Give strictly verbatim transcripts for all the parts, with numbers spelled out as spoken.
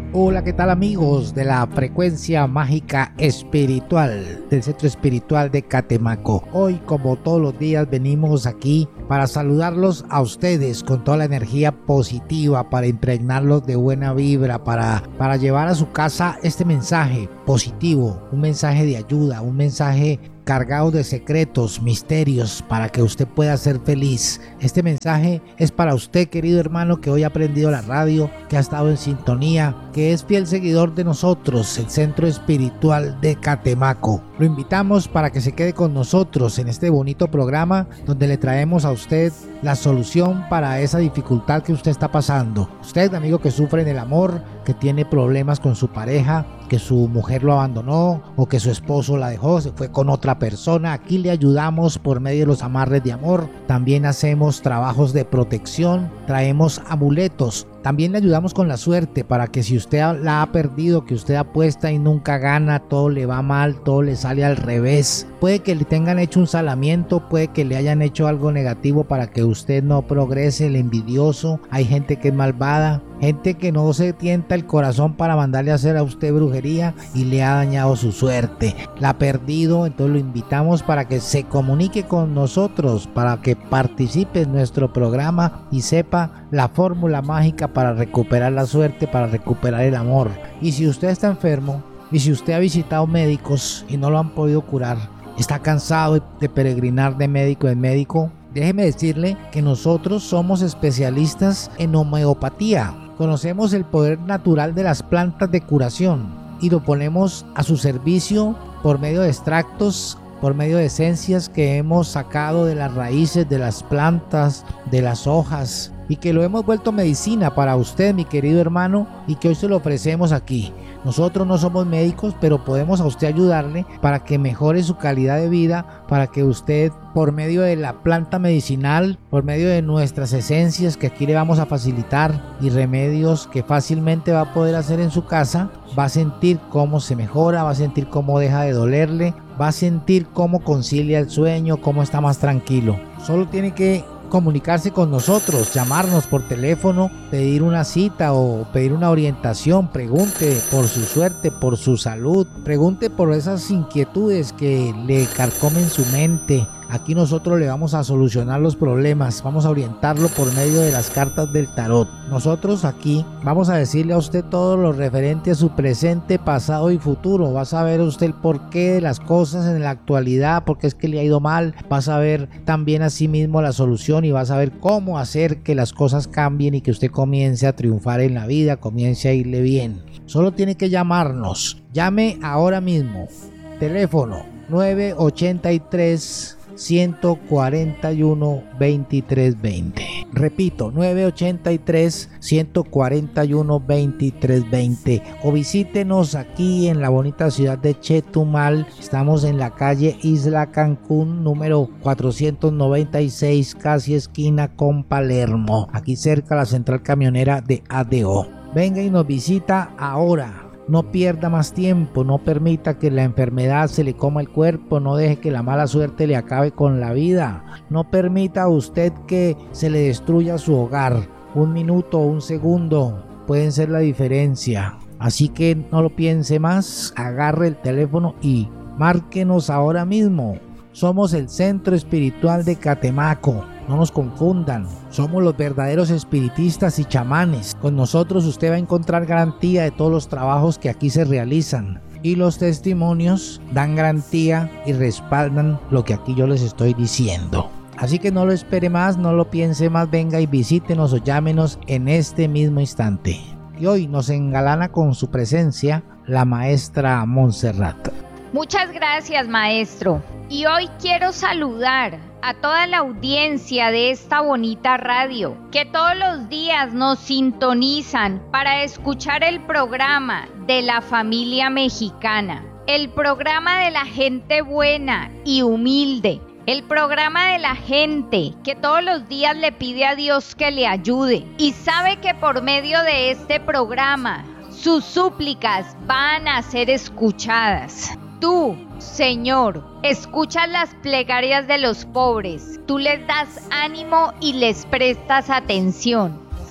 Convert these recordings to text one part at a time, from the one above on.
Hola, ¿qué tal amigos de la frecuencia mágica espiritual del Centro Espiritual de Catemaco? Hoy, como todos los días, venimos aquí para saludarlos a ustedes con toda la energía positiva, para impregnarlos de buena vibra, para, para llevar a su casa este mensaje positivo, un mensaje de ayuda, un mensaje cargado de secretos, misterios, para que usted pueda ser feliz. Este mensaje es para usted, querido hermano, que hoy ha aprendido la radio, que ha estado en sintonía, que es fiel seguidor de nosotros, el Centro Espiritual de Catemaco. Lo invitamos para que se quede con nosotros en este bonito programa donde le traemos a usted la solución para esa dificultad que usted está pasando. Usted, amigo, que sufre en el amor, que tiene problemas con su pareja, que su mujer lo abandonó o que su esposo la dejó, se fue con otra persona. Aquí le ayudamos por medio de los amarres de amor. También hacemos trabajos de protección, traemos amuletos. También le ayudamos con la suerte para que si usted la ha perdido, que usted apuesta y nunca gana, todo le va mal, todo le sale al revés. Puede que le tengan hecho un salamiento, puede que le hayan hecho algo negativo para que usted no progrese, el envidioso. Hay gente que es malvada, gente que no se tienta el corazón para mandarle a hacer a usted brujería y le ha dañado su suerte. La ha perdido, entonces lo invitamos para que se comunique con nosotros, para que participe en nuestro programa y sepa la fórmula mágica para recuperar la suerte, para recuperar el amor. Y si usted está enfermo, y si usted ha visitado médicos y no lo han podido curar, está cansado de peregrinar de médico en médico, déjeme decirle que nosotros somos especialistas en homeopatía. Conocemos el poder natural de las plantas de curación y lo ponemos a su servicio por medio de extractos, por medio de esencias que hemos sacado de las raíces de las plantas, de las hojas, y que lo hemos vuelto medicina para usted, mi querido hermano, y que hoy se lo ofrecemos aquí. Nosotros no somos médicos, pero podemos a usted ayudarle para que mejore su calidad de vida, para que usted, por medio de la planta medicinal, por medio de nuestras esencias que aquí le vamos a facilitar y remedios que fácilmente va a poder hacer en su casa, va a sentir cómo se mejora, va a sentir cómo deja de dolerle, va a sentir cómo concilia el sueño, cómo está más tranquilo. Solo tiene que comunicarse con nosotros, llamarnos por teléfono, pedir una cita o pedir una orientación. Pregunte por su suerte, por su salud, pregunte por esas inquietudes que le carcomen su mente. Aquí nosotros le vamos a solucionar los problemas, vamos a orientarlo por medio de las cartas del tarot. Nosotros aquí vamos a decirle a usted todo lo referente a su presente, pasado y futuro. Va a saber usted el porqué de las cosas en la actualidad, porque es que le ha ido mal. Va a saber también a sí mismo la solución y va a saber cómo hacer que las cosas cambien y que usted comience a triunfar en la vida, comience a irle bien. Solo tiene que llamarnos. Llame ahora mismo. Teléfono nueve ochenta y tres, ciento cuarenta y uno, veintitrés veinte. Repito, nueve ochenta y tres, ciento cuarenta y uno, veintitrés veinte. O visítenos aquí en la bonita ciudad de Chetumal. Estamos en la calle Isla Cancún, número cuatrocientos noventa y seis, casi esquina con Palermo. Aquí cerca la central camionera de A D O. Venga y nos visita ahora. No pierda más tiempo, no permita que la enfermedad se le coma el cuerpo, no deje que la mala suerte le acabe con la vida, no permita a usted que se le destruya su hogar. Un minuto o un segundo pueden ser la diferencia, así que no lo piense más, agarre el teléfono y márquenos ahora mismo. Somos el Centro Espiritual de Catemaco. No nos confundan, somos los verdaderos espiritistas y chamanes. Con nosotros usted va a encontrar garantía de todos los trabajos que aquí se realizan. Y los testimonios dan garantía y respaldan lo que aquí yo les estoy diciendo. Así que no lo espere más, no lo piense más, venga y visítenos o llámenos en este mismo instante. Y hoy nos engalana con su presencia la maestra Montserrat. Muchas gracias, maestro. Y hoy quiero saludar a toda la audiencia de esta bonita radio que todos los días nos sintonizan para escuchar el programa de la familia mexicana, el programa de la gente buena y humilde, el programa de la gente que todos los días le pide a Dios que le ayude y sabe que por medio de este programa sus súplicas van a ser escuchadas. Tú, Señor, escuchas las plegarias de los pobres, tú les das ánimo y les prestas atención.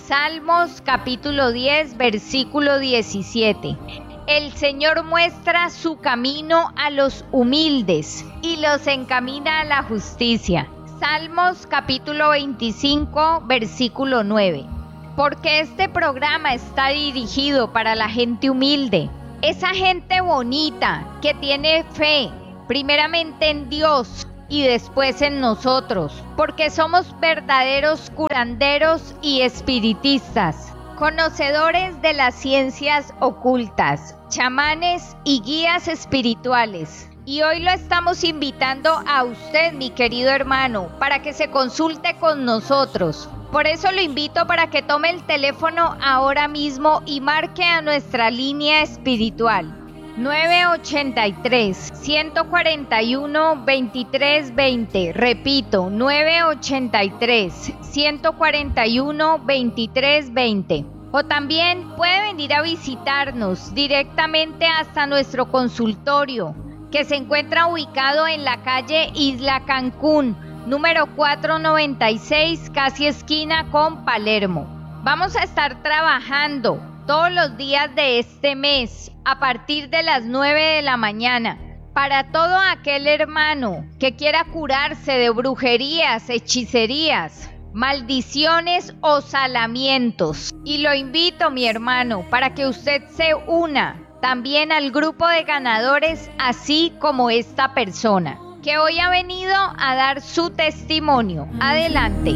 Salmos capítulo diez, versículo diecisiete. El Señor muestra su camino a los humildes y los encamina a la justicia. Salmos capítulo veinticinco, versículo nueve. Porque este programa está dirigido para la gente humilde, esa gente bonita que tiene fe, primeramente en Dios y después en nosotros, porque somos verdaderos curanderos y espiritistas, conocedores de las ciencias ocultas, chamanes y guías espirituales. Y hoy lo estamos invitando a usted, mi querido hermano, para que se consulte con nosotros. Por eso lo invito para que tome el teléfono ahora mismo y marque a nuestra línea espiritual nueve ochenta y tres, ciento cuarenta y uno, veintitrés veinte. Repito, nueve ochenta y tres, ciento cuarenta y uno, veintitrés veinte. O también puede venir a visitarnos directamente hasta nuestro consultorio, que se encuentra ubicado en la calle Isla Cancún, número cuatrocientos noventa y seis, casi esquina con Palermo. Vamos a estar trabajando todos los días de este mes a partir de las nueve de la mañana para todo aquel hermano que quiera curarse de brujerías, hechicerías, maldiciones o salamientos. Y lo invito, mi hermano, para que usted se una también al grupo de ganadores, así como esta persona que hoy ha venido a dar su testimonio. Adelante.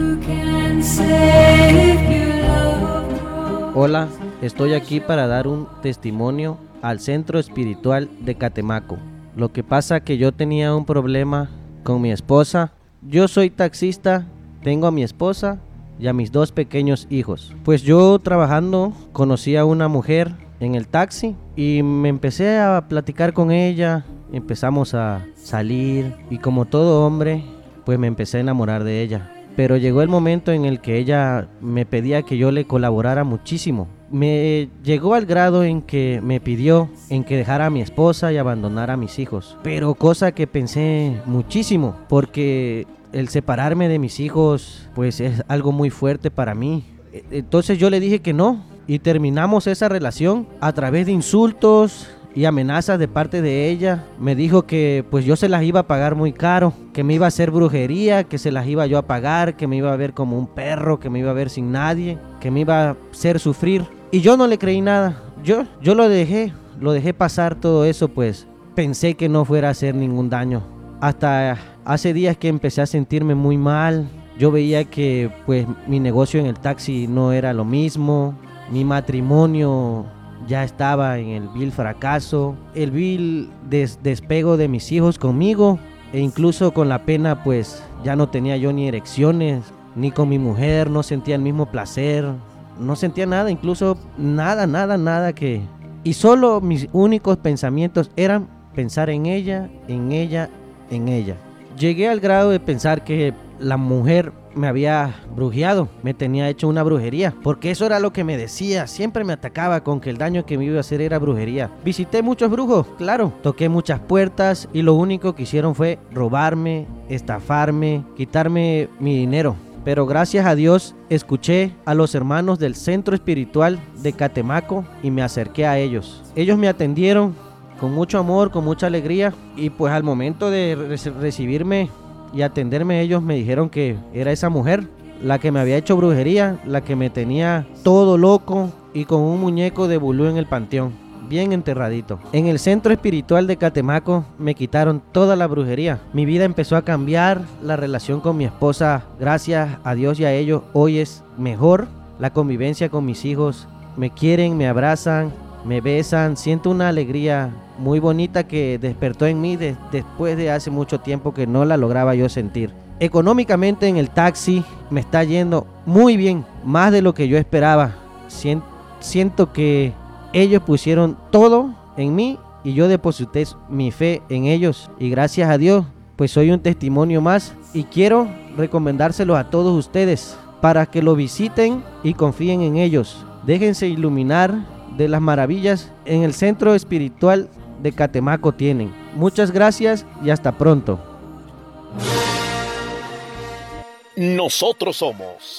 Hola, estoy aquí para dar un testimonio al Centro Espiritual de Catemaco. Lo que pasa que yo tenía un problema con mi esposa. Yo soy taxista, tengo a mi esposa y a mis dos pequeños hijos. Pues yo trabajando conocí a una mujer en el taxi y me empecé a platicar con ella. Empezamos a salir y como todo hombre, pues me empecé a enamorar de ella. Pero llegó el momento en el que ella me pedía que yo le colaborara muchísimo. Me llegó al grado en que me pidió en que dejara a mi esposa y abandonara a mis hijos. Pero cosa que pensé muchísimo, porque el separarme de mis hijos pues es algo muy fuerte para mí. Entonces yo le dije que no y terminamos esa relación a través de insultos y amenazas de parte de ella. Me dijo que pues yo se las iba a pagar muy caro, que me iba a hacer brujería, que se las iba yo a pagar, que me iba a ver como un perro, que me iba a ver sin nadie, que me iba a hacer sufrir. Y yo no le creí nada. Yo, yo lo dejé, lo dejé pasar todo eso, pues pensé que no fuera a hacer ningún daño. Hasta hace días que empecé a sentirme muy mal. Yo veía que pues mi negocio en el taxi no era lo mismo. Mi matrimonio ya estaba en el vil fracaso, el vil des- despego de mis hijos conmigo, e incluso con la pena pues ya no tenía yo ni erecciones, ni con mi mujer, no sentía el mismo placer, no sentía nada, incluso nada, nada, nada que... Y solo mis únicos pensamientos eran pensar en ella, en ella, en ella. Llegué al grado de pensar que la mujer me había brujeado, me tenía hecho una brujería, porque eso era lo que me decía, siempre me atacaba con que el daño que me iba a hacer era brujería. Visité muchos brujos, claro, toqué muchas puertas y lo único que hicieron fue robarme, estafarme, quitarme mi dinero. Pero gracias a Dios escuché a los hermanos del Centro Espiritual de Catemaco y me acerqué a ellos. Ellos me atendieron con mucho amor, con mucha alegría, y pues al momento de re- recibirme y atenderme, ellos me dijeron que era esa mujer la que me había hecho brujería, la que me tenía todo loco y con un muñeco de vudú en el panteón, bien enterradito. En el Centro Espiritual de Catemaco me quitaron toda la brujería. Mi vida empezó a cambiar, la relación con mi esposa, gracias a Dios y a ellos, hoy es mejor. La convivencia con mis hijos, me quieren, me abrazan, me besan, siento una alegría muy bonita que despertó en mí de, después de hace mucho tiempo que no la lograba yo sentir. Económicamente en el taxi me está yendo muy bien, más de lo que yo esperaba. Siento, siento que ellos pusieron todo en mí y yo deposité mi fe en ellos, y gracias a Dios pues soy un testimonio más, y quiero recomendárselo a todos ustedes para que lo visiten y confíen en ellos. Déjense iluminar de las maravillas en el Centro Espiritual de Catemaco tienen. Muchas gracias y hasta pronto. Nosotros somos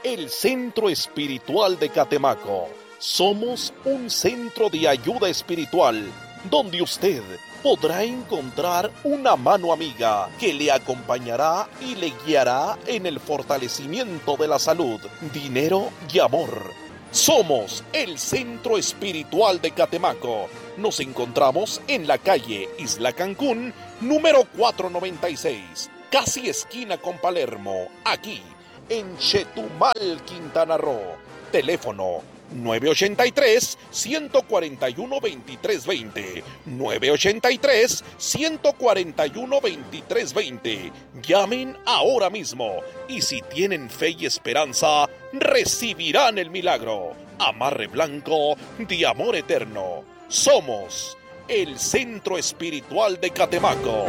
el Centro Espiritual de Catemaco. Somos un centro de ayuda espiritual donde usted podrá encontrar una mano amiga que le acompañará y le guiará en el fortalecimiento de la salud, dinero y amor. Somos el Centro Espiritual de Catemaco. Nos encontramos en la calle Isla Cancún, número cuatrocientos noventa y seis, casi esquina con Palermo, aquí en Chetumal, Quintana Roo. Teléfono nueve ocho tres, uno cuatro uno, dos tres dos cero, nueve ocho tres, uno cuatro uno, dos tres dos cero. Llamen ahora mismo y si tienen fe y esperanza, recibirán el milagro. Amarre blanco de amor eterno. Somos el Centro Espiritual de Catemaco.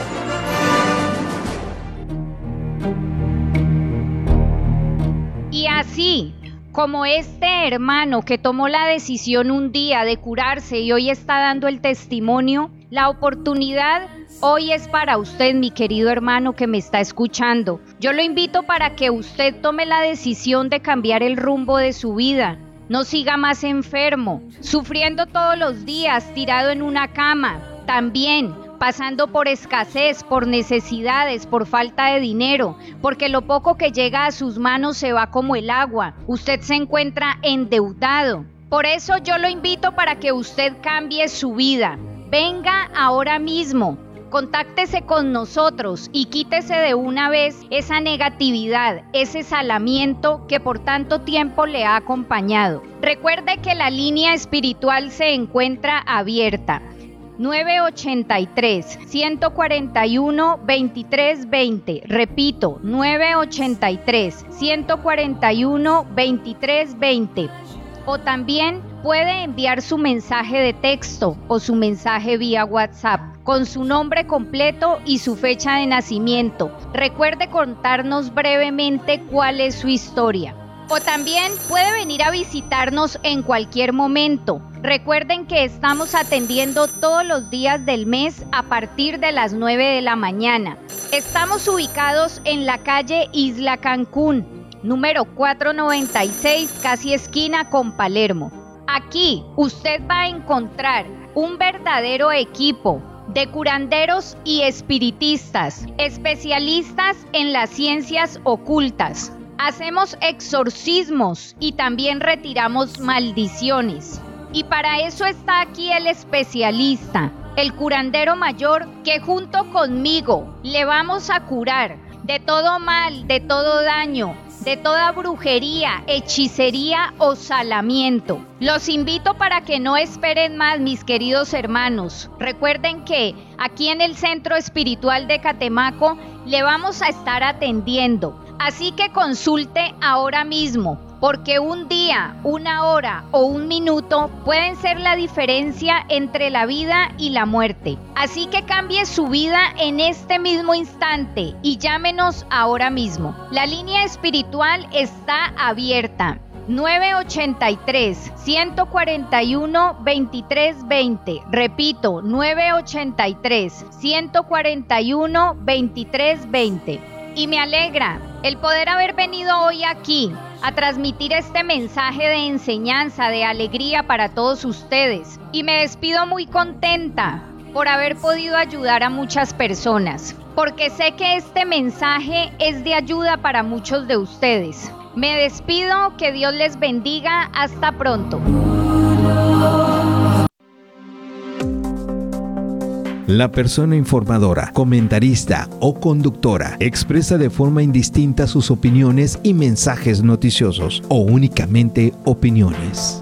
Y así como este hermano que tomó la decisión un día de curarse y hoy está dando el testimonio, la oportunidad hoy es para usted, mi querido hermano que me está escuchando. Yo lo invito para que usted tome la decisión de cambiar el rumbo de su vida. No siga más enfermo, sufriendo todos los días, tirado en una cama. También pasando por escasez, por necesidades, por falta de dinero, porque lo poco que llega a sus manos se va como el agua. Usted se encuentra endeudado. Por eso yo lo invito para que usted cambie su vida. Venga ahora mismo, contáctese con nosotros y quítese de una vez esa negatividad, ese salamiento que por tanto tiempo le ha acompañado. Recuerde que la línea espiritual se encuentra abierta. nueve ocho tres, uno cuatro uno, dos tres dos cero. Repito, nueve ocho tres, uno cuatro uno, dos tres dos cero. O también puede enviar su mensaje de texto o su mensaje vía WhatsApp con su nombre completo y su fecha de nacimiento. Recuerde contarnos brevemente cuál es su historia. O también puede venir a visitarnos en cualquier momento. Recuerden que estamos atendiendo todos los días del mes a partir de las nueve de la mañana. Estamos ubicados en la calle Isla Cancún, número cuatrocientos noventa y seis, casi esquina con Palermo. Aquí usted va a encontrar un verdadero equipo de curanderos y espiritistas, especialistas en las ciencias ocultas. Hacemos exorcismos y también retiramos maldiciones. Y para eso está aquí el especialista, el curandero mayor, que junto conmigo le vamos a curar de todo mal, de todo daño, de toda brujería, hechicería o salamiento. Los invito para que no esperen más, mis queridos hermanos. Recuerden que aquí en el Centro Espiritual de Catemaco le vamos a estar atendiendo. Así que consulte ahora mismo, porque un día, una hora o un minuto pueden ser la diferencia entre la vida y la muerte. Así que cambie su vida en este mismo instante y llámenos ahora mismo. La línea espiritual está abierta. nueve ocho tres, uno cuatro uno, dos tres dos cero. Repito, nueve ocho tres, uno cuatro uno, dos tres dos cero. Y me alegra el poder haber venido hoy aquí a transmitir este mensaje de enseñanza, de alegría para todos ustedes. Y me despido muy contenta por haber podido ayudar a muchas personas, porque sé que este mensaje es de ayuda para muchos de ustedes. Me despido, que Dios les bendiga, hasta pronto. La persona informadora, comentarista o conductora expresa de forma indistinta sus opiniones y mensajes noticiosos o únicamente opiniones.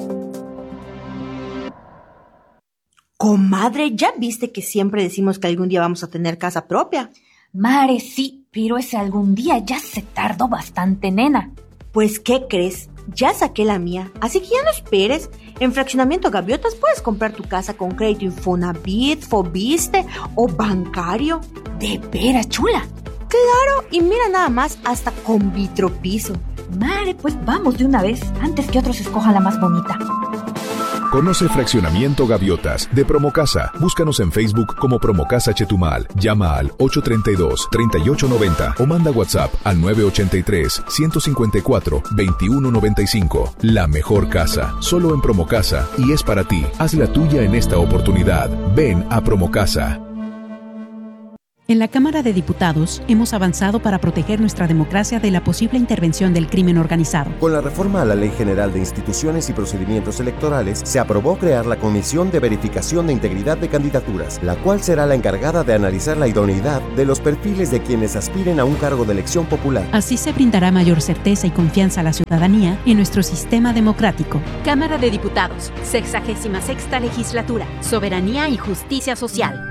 Comadre, ¿ya viste que siempre decimos que algún día vamos a tener casa propia? Mare, sí, pero ese algún día ya se tardó bastante, nena. Pues, ¿qué crees? Ya saqué la mía, así que ya no esperes. En Fraccionamiento Gaviotas puedes comprar tu casa con crédito Infonavit, Fobiste o bancario. ¿De veras, chula? Claro, y mira nada más, hasta con vitropiso. Mare, pues vamos de una vez, antes que otros escojan la más bonita. Conoce Fraccionamiento Gaviotas de Promocasa. Búscanos en Facebook como Promocasa Chetumal. Llama al ocho tres dos, tres ocho nueve cero o manda WhatsApp al nueve ocho tres, uno cinco cuatro, dos uno nueve cinco. La mejor casa, solo en Promocasa, y es para ti. Haz la tuya en esta oportunidad. Ven a Promocasa. En la Cámara de Diputados hemos avanzado para proteger nuestra democracia de la posible intervención del crimen organizado. Con la reforma a la Ley General de Instituciones y Procedimientos Electorales, se aprobó crear la Comisión de Verificación de Integridad de Candidaturas, la cual será la encargada de analizar la idoneidad de los perfiles de quienes aspiren a un cargo de elección popular. Así se brindará mayor certeza y confianza a la ciudadanía en nuestro sistema democrático. Cámara de Diputados, sexagésima sexta Legislatura, Soberanía y Justicia Social.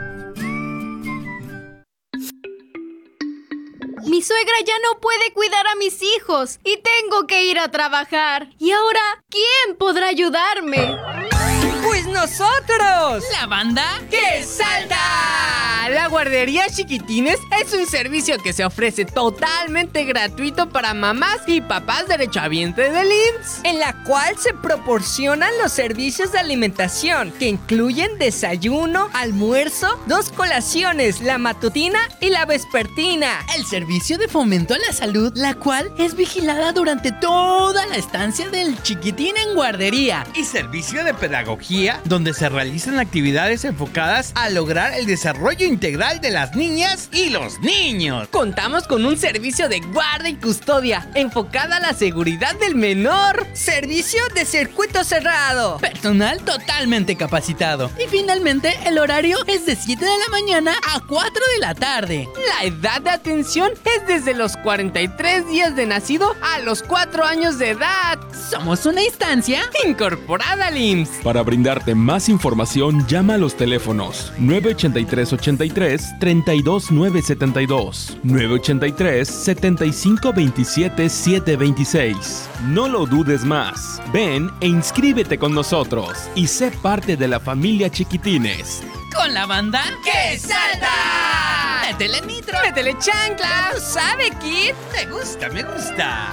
Mi suegra ya no puede cuidar a mis hijos y tengo que ir a trabajar. ¿Y ahora quién podrá ayudarme? ¡Pues nosotros! ¿La banda que salta! La guardería Chiquitines es un servicio que se ofrece totalmente gratuito para mamás y papás derechohabientes del I M S S, en la cual se proporcionan los servicios de alimentación que incluyen desayuno, almuerzo, dos colaciones, la matutina y la vespertina. El servicio de fomento a la salud, la cual es vigilada durante toda la estancia del chiquitín en guardería. Y servicio de pedagogía, donde se realizan actividades enfocadas a lograr el desarrollo integral de las niñas y los niños. Contamos con un servicio de guarda y custodia enfocada a la seguridad del menor. Servicio de circuito cerrado. Personal totalmente capacitado. Y finalmente el horario es de siete de la mañana a cuatro de la tarde. La edad de atención es desde los cuarenta y tres días de nacido a los cuatro años de edad. Somos una instancia incorporada al I M S S. Para brindarte más información, llama a los teléfonos nueve ocho tres, ocho tres, tres dos nueve siete dos, nueve ocho tres, siete cinco dos siete, siete dos seis. No lo dudes más. Ven e inscríbete con nosotros y sé parte de la familia Chiquitines. Con la banda ¡que salta! ¡Métele nitro! ¡Métele chancla! ¿Tú sabes, Kid? Me gusta, me gusta.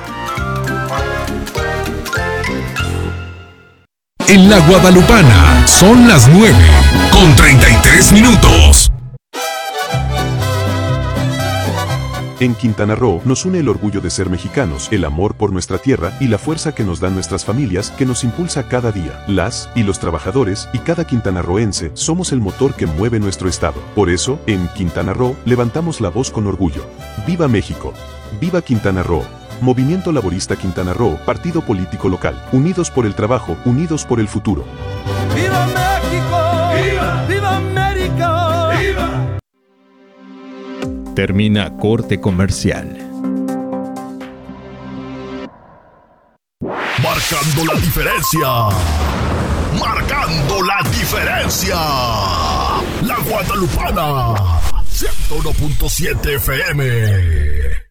En la Guadalupana son las nueve con treinta y tres minutos. En Quintana Roo nos une el orgullo de ser mexicanos, el amor por nuestra tierra y la fuerza que nos dan nuestras familias que nos impulsa cada día. Las y los trabajadores y cada quintanarroense somos el motor que mueve nuestro estado. Por eso, en Quintana Roo levantamos la voz con orgullo. ¡Viva México! ¡Viva Quintana Roo! Movimiento Laborista Quintana Roo, partido político local. Unidos por el trabajo, unidos por el futuro. ¡Viva México! ¡Viva! ¡Viva América! ¡Viva! Termina corte comercial. Marcando la diferencia. Marcando la diferencia. La Guadalupana. ciento uno punto siete F M.